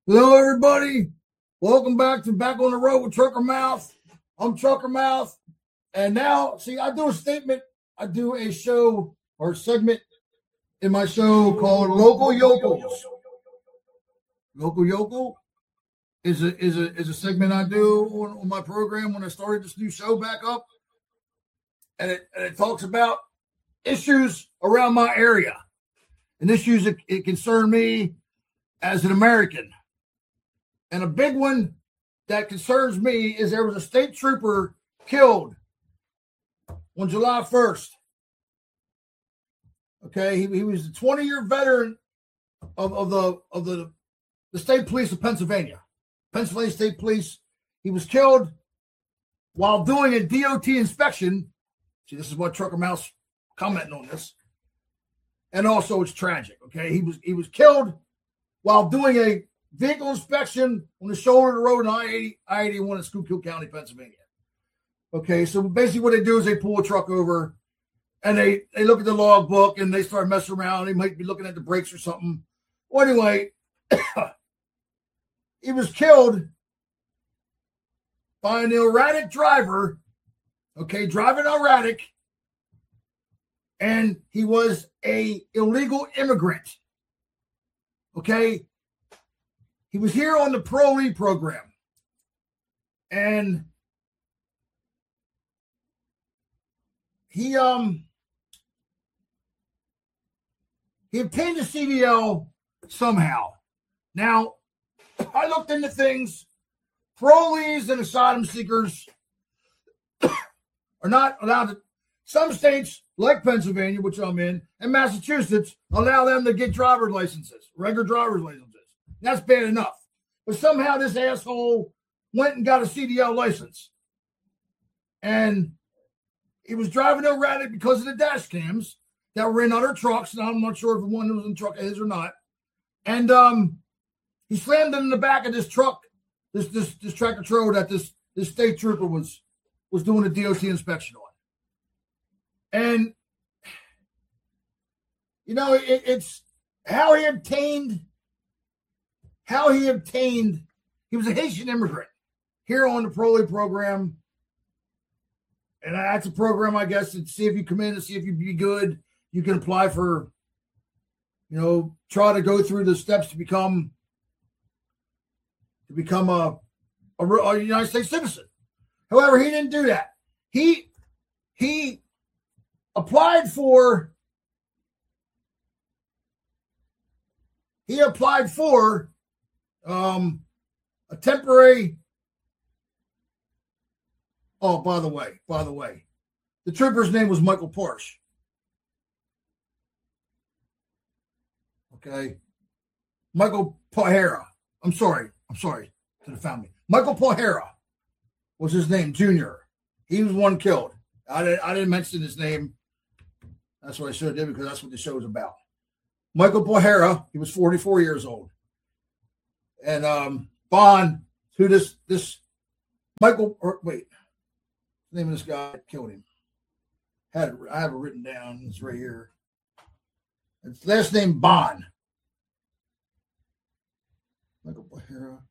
Hello, everybody. Welcome back to Back on the Road with Trucker Mouth. I'm Trucker Mouth. And now, see, I do a statement. I do a show or segment in my show called Local Yokels. Local Yokel is a segment I do on my program when I started this new show back up. And it talks about issues around my area and issues that it concern me as an American. And a big one that concerns me is there was a state trooper killed on July 1st. Okay, he was a 20-year veteran of the state police of Pennsylvania State Police. He was killed while doing a DOT inspection. See, this is what Trucker Mouse commenting on this. And also it's tragic, okay? He was killed while doing a vehicle inspection on the shoulder of the road in I-81 in Schuylkill County, Pennsylvania. Okay, so basically what they do is they pull a truck over and they look at the log book and they start messing around. They might be looking at the brakes or something. Well, anyway, he was killed by an erratic driver, okay, driving erratic, and he was a illegal immigrant, okay? He was here on the Parolee program, and he obtained a CDL somehow. Now, I looked into things. Parolees and asylum seekers are not allowed to. Some states, like Pennsylvania, which I'm in, and Massachusetts, allow them to get driver's licenses, regular driver's licenses. That's bad enough. But somehow this asshole went and got a CDL license. And he was driving erratic because of the dash cams that were in other trucks. And I'm not sure if the one was in the truck of his or not. And he slammed it in the back of this truck, this tractor trailer that this state trooper was doing a DOT inspection on. And, you know, it's how he obtained, he was a Haitian immigrant here on the Parolee program. And that's a program, I guess, to see if you come in and see if you be good. You can apply for, you know, try to go through the steps to become a United States citizen. However, he didn't do that. He applied for a temporary. Oh, by the way, the trooper's name was Michael Porsche. Okay, Michael Pahera. I'm sorry to the family. Michael Pahera was his name, Junior. He was one killed. I didn't mention his name. That's what I should have did because that's what the show is about. Michael Pahera, he was 44 years old. And Bond, who this Michael, the name of this guy that killed him. I have it written down. It's right here. It's last name Bond. Michael Pahera.